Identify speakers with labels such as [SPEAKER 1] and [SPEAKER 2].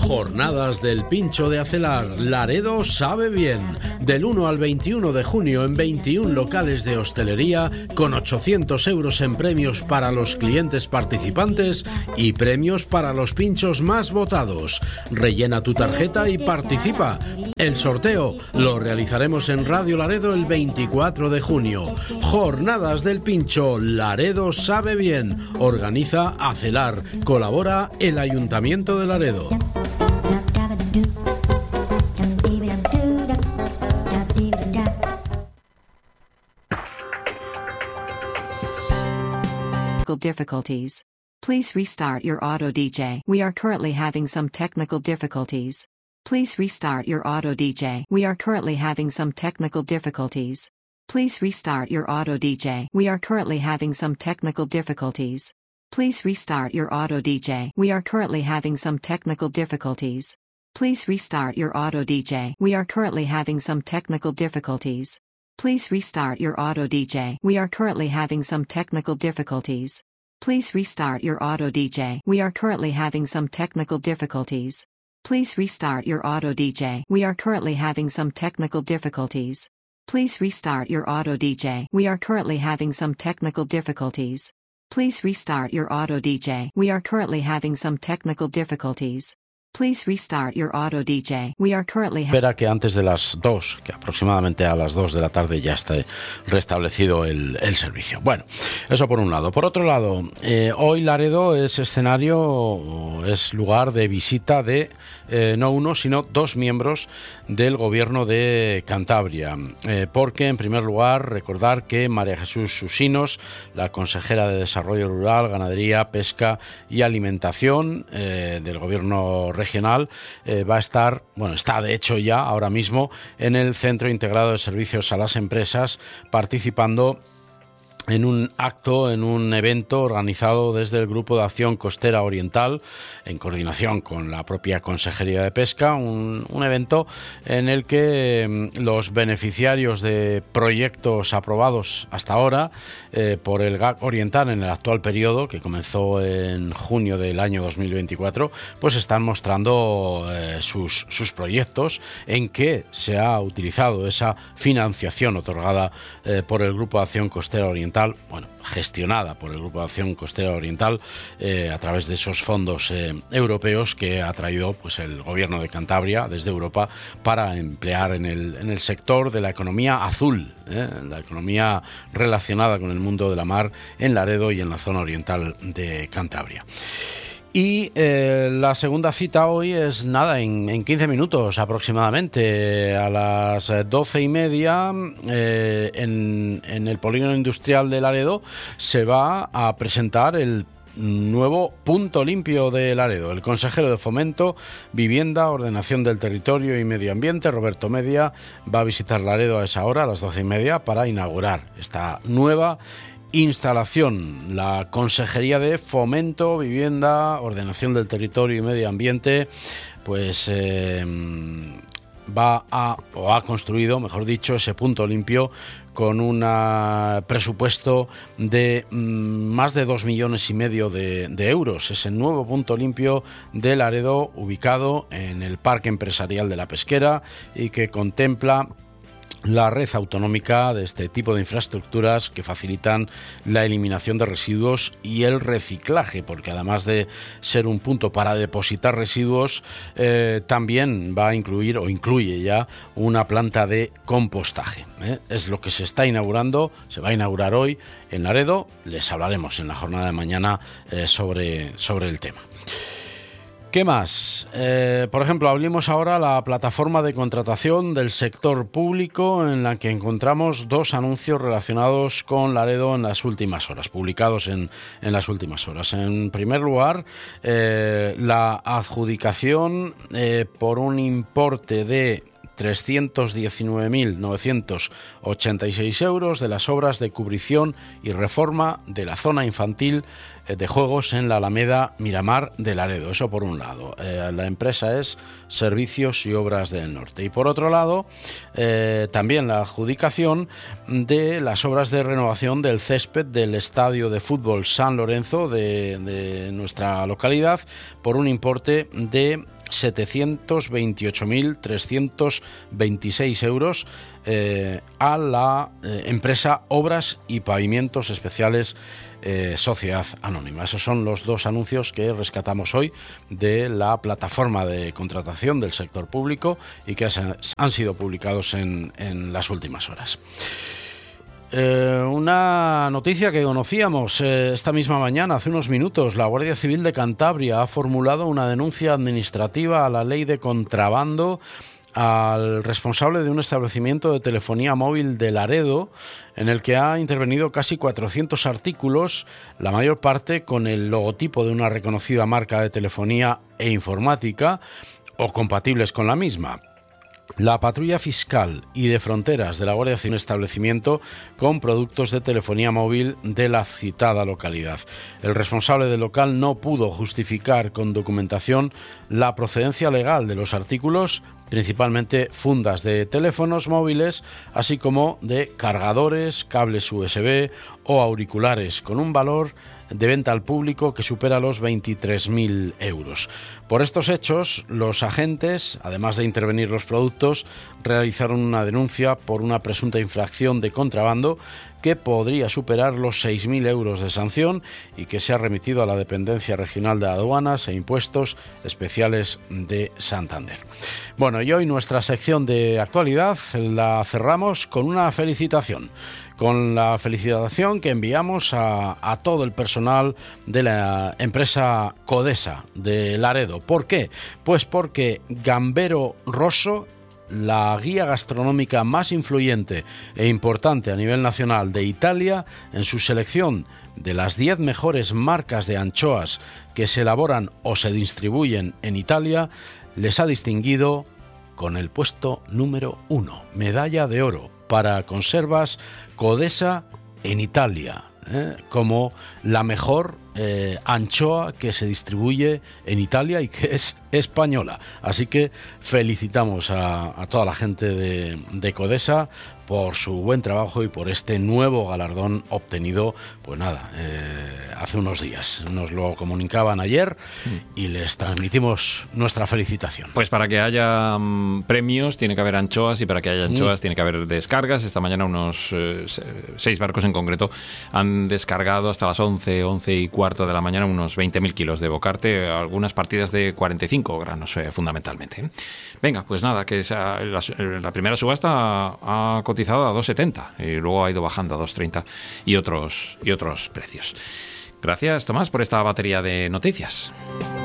[SPEAKER 1] Jornadas del Pincho de Acelar. Laredo sabe bien. Del 1 al 21 de junio en 21 locales de hostelería, con 800 euros en premios para los clientes participantes y premios para los pinchos más votados. Rellena tu tarjeta y participa. El sorteo lo realizaremos en Radio Laredo el 24 de junio. Jornadas del Pincho. Laredo sabe bien. Organiza Acelar. Colabora el Ayuntamiento de Laredo.
[SPEAKER 2] Difficulties. Please restart your auto DJ. We are currently having some technical difficulties. Please restart your auto DJ. We are currently having some technical difficulties. Please restart your auto DJ. We are currently having some technical difficulties. Please restart your auto DJ. We are currently having some technical difficulties. Please restart your auto DJ. We are currently having some technical difficulties. Please restart your auto DJ. We are currently having some technical difficulties. Please restart your auto DJ. We are currently having some technical difficulties. Please restart your auto DJ. We are currently having some technical difficulties. Please restart your auto DJ. We are currently having some technical difficulties. Please restart your auto DJ. We are currently having some technical difficulties. Please restart your auto DJ. We are currently
[SPEAKER 1] Espera que antes de las 2, que aproximadamente a las 2 de la tarde ya esté restablecido el servicio. Bueno, eso por un lado. Por otro lado, hoy Laredo es escenario, es lugar de visita de no uno, sino dos miembros del Gobierno de Cantabria. Porque, en primer lugar, recordar que María Jesús Susinos, la consejera de Desarrollo Rural, Ganadería, Pesca y Alimentación del Gobierno regional, va a estar, bueno, está de hecho ya ahora mismo en el Centro Integrado de Servicios a las Empresas, participando en un acto, en un evento organizado desde el Grupo de Acción Costera Oriental, en coordinación con la propia Consejería de Pesca, un evento en el que los beneficiarios de proyectos aprobados hasta ahora por el GAC Oriental en el actual periodo, que comenzó en junio del año 2024, pues están mostrando sus proyectos, en que se ha utilizado esa financiación otorgada por el Grupo de Acción Costera Oriental, bueno, gestionada por el Grupo de Acción Costera Oriental a través de esos fondos europeos que ha traído pues el Gobierno de Cantabria desde Europa para emplear en el sector de la economía azul, la economía relacionada con el mundo de la mar en Laredo y en la zona oriental de Cantabria. Y la segunda cita hoy es nada, en 15 minutos aproximadamente, a las 12:30, en el Polígono Industrial de Laredo se va a presentar el nuevo punto limpio de Laredo. El consejero de Fomento, Vivienda, Ordenación del Territorio y Medio Ambiente, Roberto Media, va a visitar Laredo a esa hora, a las 12:30, para inaugurar esta nueva instalación. La Consejería de Fomento, Vivienda, Ordenación del Territorio y Medio Ambiente pues ha construido, mejor dicho, ese punto limpio con un presupuesto de más de 2,5 millones de euros. Es el nuevo punto limpio de Laredo, ubicado en el Parque Empresarial de la Pesquera, y que contempla la red autonómica de este tipo de infraestructuras que facilitan la eliminación de residuos y el reciclaje, porque además de ser un punto para depositar residuos, también va a incluir o incluye ya una planta de compostaje. Es lo que se está inaugurando, se va a inaugurar hoy en Laredo. Les hablaremos en la jornada de mañana sobre el tema. ¿Qué más? Por ejemplo, hablemos ahora de la plataforma de contratación del sector público, en la que encontramos dos anuncios relacionados con Laredo en las últimas horas, publicados en las últimas horas. En primer lugar, la adjudicación por un importe de 319.986 euros de las obras de cubrición y reforma de la zona infantil de juegos en la Alameda Miramar de Laredo. Eso por un lado. La empresa es Servicios y Obras del Norte. Y por otro lado, también la adjudicación de las obras de renovación del césped del Estadio de Fútbol San Lorenzo de nuestra localidad, por un importe de 728.326 euros a la empresa Obras y Pavimentos Especiales Sociedad Anónima. Esos son los dos anuncios que rescatamos hoy de la plataforma de contratación del sector público y que han sido publicados en las últimas horas. Una noticia que conocíamos esta misma mañana, hace unos minutos. La Guardia Civil de Cantabria ha formulado una denuncia administrativa a la ley de contrabando al responsable de un establecimiento de telefonía móvil de Laredo, en el que ha intervenido casi 400 artículos, la mayor parte con el logotipo de una reconocida marca de telefonía e informática o compatibles con la misma. La patrulla fiscal y de fronteras de la Guardia Civil establecimiento con productos de telefonía móvil de la citada localidad. El responsable del local no pudo justificar con documentación la procedencia legal de los artículos, principalmente fundas de teléfonos móviles, así como de cargadores, cables USB o auriculares, con un valor de venta al público que supera los 23.000 euros. Por estos hechos, los agentes, además de intervenir los productos, realizaron una denuncia por una presunta infracción de contrabando que podría superar los 6.000 euros de sanción y que se ha remitido a la Dependencia Regional de Aduanas e Impuestos Especiales de Santander. Bueno, y hoy nuestra sección de actualidad la cerramos con una felicitación. Con la felicitación que enviamos a todo el personal de la empresa Codesa de Laredo. ¿Por qué? Pues porque Gambero Rosso, la guía gastronómica más influyente e importante a nivel nacional de Italia, en su selección de las 10 mejores marcas de anchoas que se elaboran o se distribuyen en Italia, les ha distinguido con el puesto número 1, medalla de oro para conservas Codesa en Italia, como la mejor anchoa que se distribuye en Italia y que es española. Así que felicitamos a toda la gente de Codesa por su buen trabajo y por este nuevo galardón obtenido, pues nada, hace unos días. Nos lo comunicaban ayer y les transmitimos nuestra felicitación.
[SPEAKER 3] Pues para que haya premios tiene que haber anchoas, y para que haya anchoas tiene que haber descargas. Esta mañana unos 6 barcos en concreto han descargado hasta las 11 y cuarto de la mañana unos 20.000 kilos de bocarte, algunas partidas de 45 granos fundamentalmente. Venga, pues nada, que la primera subasta ha cotizado a 2,70 y luego ha ido bajando a 2,30 y otros precios. Gracias, Tomás, por esta batería de noticias.